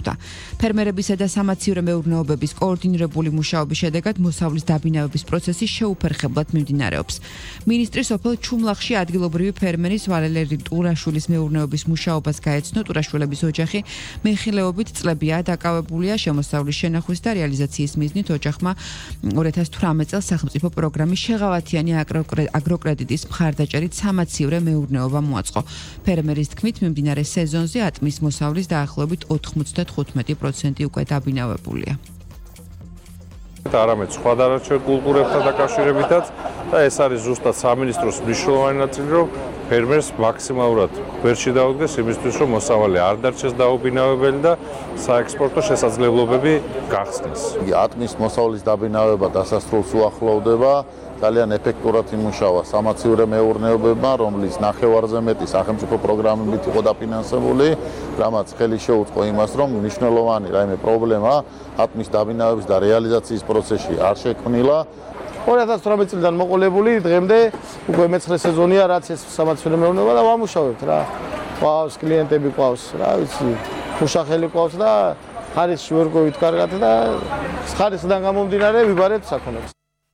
მოხვდა. ფერმერებისა და სამაციურე მეურნეობების კოორდინირებული მუშაობის შედეგად მოსავლის დაბინავების პროცესი შეუფერხებლად მიმდინარეობს. მინისტრი სოფელ ჩუმლახში ადგილობრივი ფერმერის ვალერე ტურაშვილის მეურნეობის მუშაობას გაეცნო. ტურაშვილების ოჯახი მეხილეობით წლებია დაკავებულია. შემოსავლის შენახვის და რეალიზაციის მიზნით ოჯახმა 2018 წელს სახელმწიფო პროგრამის შეღავათიანი აგროკრედიტის მხარდაჭერით სამაციურე მეურნეობა მოაწყო. ფერმერის თქმით, მიმდინარე სეზონზე ატმის მოსავლის დაახლოებით 95% უკვე დაბინავებულია. არამედ სხვა დანარჩენ კულტურებთან დაკავშირებითაც და ეს არის ზუსტად სამინისტროს მნიშვნელოვანი ნაწილი, რომ ფერმერს მაქსიმალურად გვერდში დაუდგეს იმისთვის, რომ მოსავალი არ დარჩეს დაუბინავებელი და საექსპორტო შესაძლებლობები გახსნეს. ატმის მოსავლის დაბინავება დასასრულს უახლოვდება. ძალიან ეფექტურად იმუშავა სამაციურე მეურნეობებმა, რომლის ნახევარზე მეტი სახელმწიფო პროგრამებით იყო დაფინანსებული, რამაც ხელი შეუწყო იმას, რომ მნიშვნელოვანი რაიმე პრობლემა ატმის დაბინავების და რეალიზაციის პროცესში არ შექმნილა. 2018 წლიდან მოყოლებული დღემდე უკვე მე-9 სეზონია, რაც ეს სამაციურე მეურნეობა და ვამუშავებთ რა. ყავს კლიენტები ყავს, რა ვიცი, მუშახელი ყავს და ხარისში ვერ გოვით კარგად და ხარისიდან გამომდინარე ვიბარებთ საქონელს.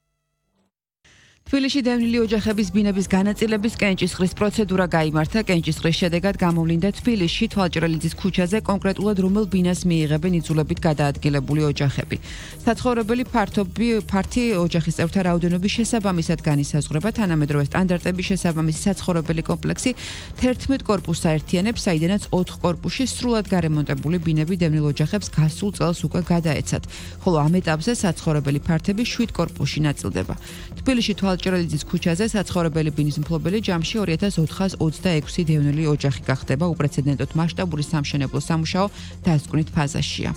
თბილისში დევნილი ოჯახების ბინების განაწილების კენჭისყრის პროცედურა გაიმართა. კენჭისყრის შედეგად გამოვლინდა თბილისში თვალჭრელიძის ქუჩაზე კონკრეტულად რომელ ბინას მიიღებენ იძულებით გადაადგილებული ოჯახები. საცხოვრებელი ფართი ოჯახის წევრთა რაოდენობის შესაბამისად განისაზღვრება. თანამედროვე სტანდარტების შესაბამისი საცხოვრებელი კომპლექსი 11 კორპუსს აერთიანებს, საიდანაც 4 კორპუსში სრულად გარემონტებული ბინები დევნილ ოჯახებს გასულ წელს უკვე გადაეცათ, ხოლო ამ ეტაპზე საცხოვრებელი ფართები 7 კორპუსში ნაწილდება. თბილისში თვალჭრელიძის ქუჩაზე საცხოვრებელი ბინის მფლობელი ჯამში 2426 დევნილი ოჯახი გახდება. უპრეცედენტოდ მასშტაბური სამშენებლო სამუშაო დასკვნით ფაზაშია.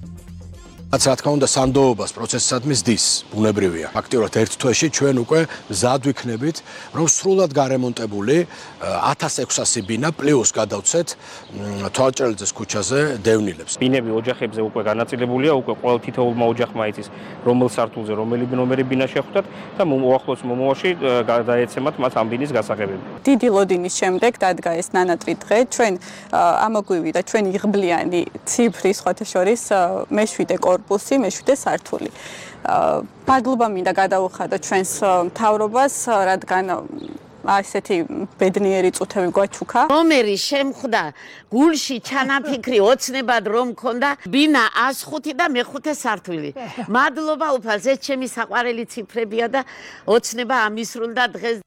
რა თქმა უნდა, სანდოობას პროცესისადმი ზდის, ბუნებრივია. ფაქტიურად ერთ თვეში ჩვენ უკვე მზად ვიქნებით, რომ სრულად გარემონტებული 1600 ბინა პლუს გადავცეთ თვალჭრელიძის ქუჩაზე დევნილებს. ბინები ოჯახებზე უკვე განაწილებულია, უკვე ყოველ თითოეულმა ოჯახმა იცის, რომელ სართულზე რომელი ნომერი ბინა შეხვდათ და უახლოს მომავალში გადაეცემათ მათ ამ ბინის გასაღებები. დიდი ლოდინის შემდეგ დადგა ეს ნანატრი დღე, ჩვენ ამოგვივიდა ჩვენ იღბლიანი ციფრი სხვათა შორის მე-7 კორპუსი, მე-7 სართული. მადლობა მინდა გადაუხადო ჩვენს მთავრობას, რადგან ასეთი ბედნიერი წუთები გვაჩუქა. რომერი შემხვდა გულში ჩანაფიქრი ოცნებად რომ მქონდა ბინა 105 და მე-5 სართული. მადლობა უფალს, ეს ჩემი საყვარელი ციფრებია და ოცნება ამისრულდა დღეს.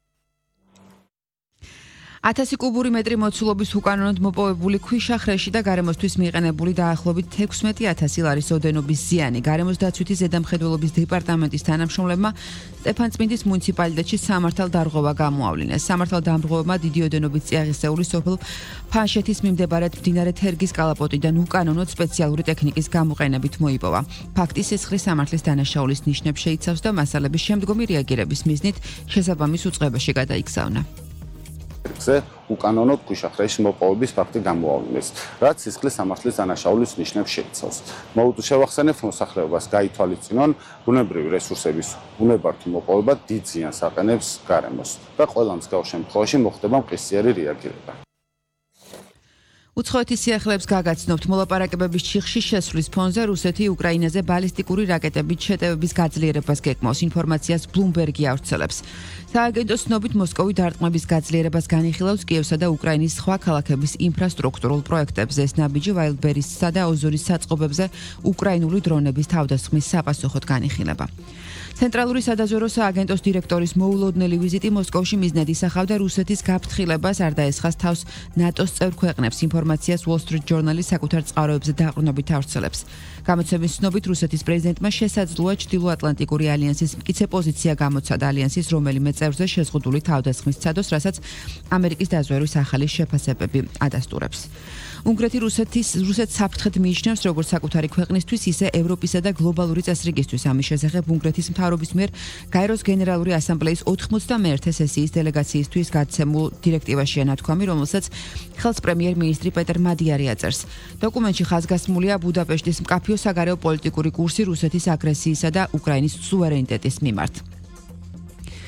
1000 კუბური მეტრი მოცულობის უკანონოდ მოპოვებული ქვიშახრეში და გარემოსთვის მიყენებული დაახლოებით 16000 ლარის ოდენობის ზიანი გარემოს დაცვითი ზედამხედველობის დეპარტამენტის თანამშრომლებმა სტეფანწმინდის მუნიციპალიტეტში სამართალდარღვევა გამოავლინეს. სამართალდამრღვევებმა დიდი ოდენობის წიაღისეული სოფელ ფანშეთის მიმდებარედ მდინარე თერგის კალაპოტიდან უკანონოდ სპეციალური ტექნიკის გამოყენებით მოიპოვა. ფაქტი სისხლის სამართლის დანაშაულის ნიშნებს შეიცავს და მასალების შემდგომი რეაგირების მიზნით შესაბამის უწყებაში გადაიგზავნა. უკანონოდ ქვიშახრეში მოპოვების ფაქტი გამოავლინეს, რაც სისხლის სამართლის დანაშაულის ნიშნებს შეიცავს. შევახსენებთ მოსახლეობას გაითვალისწინონ ბუნებრივი რესურსების უნებართვი მოპოვება დიდ ზიანს აყენებს გარემოს და ყველა მსგავს შემთხვევაში მოხდება მყისიერი რეაგირება. უცხოეთის სიახლეებს გაგაცნობთ, მოლაპარაკებების ჩიხში შესვლის ფონზე რუსეთი უკრაინაზე ბალისტიკური რაკეტებით შეტევების გაძლიერებას გეკმავს, ინფორმაციას Bloomberg-ი ავრცელებს. სააგენტოს ცნობით მოსკოვი დარტყმების გაძლიერებას განიხილავს კიევსა და უკრაინის სხვა ქალაქების ინფრასტრუქტურულ პროექტებზე. ეს ნაბიჯი ვაილდბერისსა და ოზორის საწყობებზე უკრაინული დრონების თავდასხმის საპასუხოდ განიხილება. ცენტრალური სადაზვერო სააგენტოს დირექტორის მოულოდნელი ვიზიტი მოსკოვში მიზნად ისახავდა რუსეთის გაფრთხილებას, არ დაესხას თავს ნატოს წევრ ქვეყნებს. ინფორმაციას Wall Street Journal-ი საკუთარ წყაროებზე დაყრდნობით ავრცელებს. გამოცემის ცნობით რუსეთის პრეზიდენტმა შესაძლოა ჩრდილოატლანტიკური ალიანსის მტკიცე პოზიცია გამოცადა ალიანსის რომელიმე წევრზე შეზღუდული თავდასხმის ცადოს, რასაც ამერიკის დაზვერვის ახალი შეფასებები ადასტურებს. უნგრეთი რუსეთს საფრთხედ მიიჩნევს როგორც საკუთარი ქვეყნისთვის, ისე ევროპისა და გლობალური წესრიგისთვის. ამის შესახებ უნგრეთის მთავრობის მიერ გაეროს გენერალური ასამბლეის 91 სესიის დელეგაციისთვის გაცემულ დირექტივაშია ნათქვამი, რომელსაც ხელს პრემიერ-მინისტრი პეტერ მადიარი აწერს. დოკუმენტში ხაზგასმულია ბუდაპეშტის მკაფიო საგარეო პოლიტიკური კურსი რუსეთის აგრესიისა და უკრაინის სუვერენიტეტის მიმართ.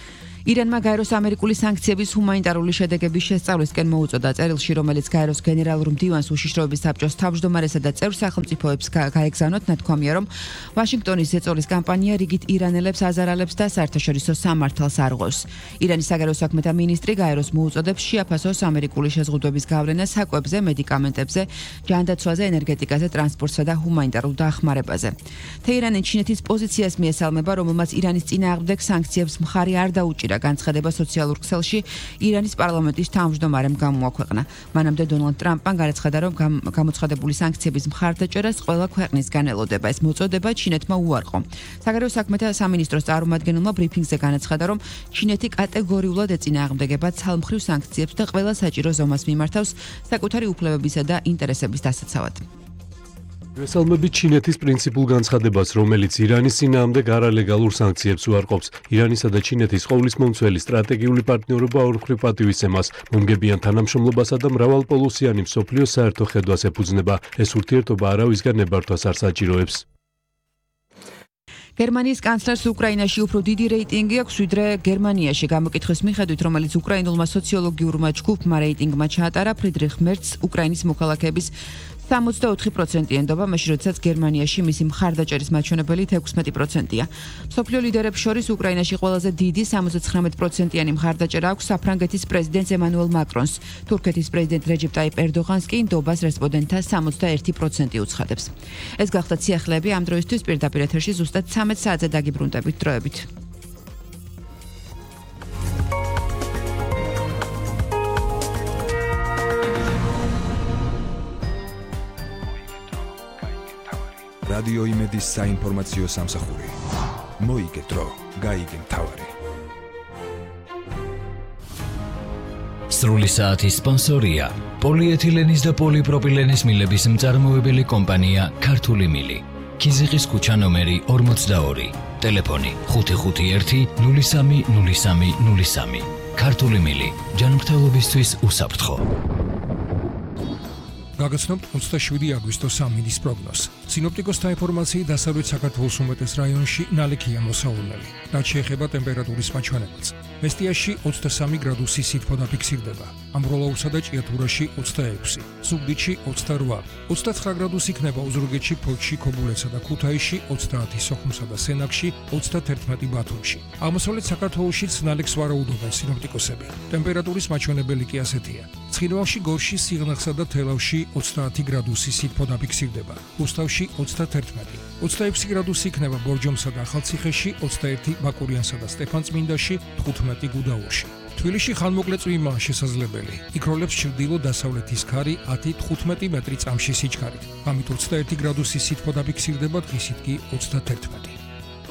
ირანმა გაეროს ამერიკული სანქციების ჰუმანიტარული შედეგების შესწავლისკენ მოუწოდა წერილში, რომელიც გაეროს გენერალურ მდივანს უშიშროების საბჭოს თავმჯდომარესა და წევრ სახელმწიფოებს გაეგზავნოთ, ნათქვამია, რომ ვაშინგტონის ზეწოლის კამპანია რიგით ირანელებს აზარალებს და საერთაშორისო სამართალს არღვევს. ირანის საგარეო საქმეთა მინისტრი გაეროს მოუწოდებს შეაფასოს ამერიკული შეზღუდვების გავლენა საკვებზე, მედიკამენტებზე, ჯანდაცვაზე, ენერგეტიკაზე, ტრანსპორტსა და ჰუმანიტარულ დახმარებაზე. თეირანი ჩინეთის პოზიციას მიესალმება, რომელმაც ირანის წინააღმდეგ სანქციებს მხარი არ დაუჭირა. განცხადება სოციალურ ქსელში ირანის პარლამენტის თავმჯდომარემ გამოაქვეყნა. მანამდე დონალდ ტრამპმა განაცხადა, რომ გამოცხადებული სანქციების მხარდაჭერას ყველა ქვეყნისგან ელოდება. ეს მოწოდება ჩინეთმა უარყო. საგარეო საქმეთა სამინისტროს წარმომადგენელმა ბრიფინგზე განაცხადა, რომ ჩინეთი კატეგორიულად ეწინააღმდეგება ცალმხრივ სანქციებს და ყველა საჭირო ზომას მიმართავს საკუთარი უფლებებისა და ინტერესების დასაცავად. ვესალმებით ჩინეთის პრინციპულ განცხადებას, რომელიც ირანის წინააღმდეგ არალეგალურ სანქციებს უარყოფს. ირანისა და ჩინეთის ყოვლისმომცველი სტრატეგიული პარტნიორობა ორმხრივ პატივისცემას, მომგებიან თანამშრომლობასა და მრავალპოლუსიანი მსოფლიოს საერთო ხედვას ეფუძნება. ეს ურთიერთობა არავისგან ნებართვას არ საჭიროებს. გერმანიის კანცლერს უკრაინაში უფრო დიდი რეიტინგი აქვს, ვიდრე გერმანიაში. გამოკითხვის მიხედვით, რომელიც უკრაინულმა სოციოლოგიურმა ჯგუფმა რეიტინგმა ჩაატარა, ფრიდრიხ მერცს უკრაინის მოქალაქეების 64% ენდობა, მაშინ როდესაც გერმანიაში მისი მხარდაჭერის მაჩვენებელი 16%-ია. მსოფლიო ლიდერებს შორის უკრაინაში ყველაზე დიდი 79%-იანი მხარდაჭერა აქვს საფრანგეთის პრეზიდენტს ემანუელ მაკრონს. თურქეთის პრეზიდენტ რეჯეპ ტაიპ ერდოღანს კი ნდობას რესპონდენტთა 61% უცხადებს. ეს გახდა სიახლეები ამ დროისთვის პირდაპირ ეთერში ზუსტად 13 საათზე დაგიბრუნდებით დროებით. რადიო იმედის საინფორმაციო სამსახური. მოიგე დრო, გაიგე მთავარი. სრული საათის სპონსორია პოლიეთილენის და პოლიპროპილენის მილების მწარმოებელი კომპანია ქართული მილი. ქიზიყის ქუჩა ნომერი 42, ტელეფონი 551 03 03 03. ქართული მილი, ჯანმრთელობისთვის უსაფრთხო. გაგაცნობთ 27 აგვისტოს სამინის პროგნოზს. სინოპტიკოსთა ინფორმაციით დასავლეთ საქართველოს უმეტეს რაიონში ნალექია მოსაუბრებელი. რაც შეეხება ტემპერატურის მაჩვენებელს. მესტიაში 23 გრადუსი სითბო დაფიქსირდება. ამბროლაურსა და ჭიათურაში 26, ზუგდიდში 28, 29 გრადუსი იქნება ოზურგეთში, ფოთში, ქობულეთსა და ქუთაისში, 30 სოხუმსა და სენაკში, 31 ბათუმში. აღმოსავლეთ საქართველოშიც ნალექს ვარაუდობენ სინოპტიკოსები. ტემპერატურის მაჩვენებელი კი ასეთია. ცხინვალში, გორში, სიღნაღსა და თელავში 30 გრადუსი სითბო დაფიქსირდება. რუსთავში 31, 26 გრადუსი იქნება ბორჯომსა და ახალციხეში, 21 ბაკურიანსა და სტეფანწმინდაში, 15 გუდაურში. თბილისში ხანმოკლე წვიმაა შესაძლებელი. იქროლებს ჩრდილო-დასავლეთის ქარი 10-15 მეტრი წამში სიჩქარით. ამით 21 გრადუსი სითბო დაფიქსირდება, დღისით კი 31.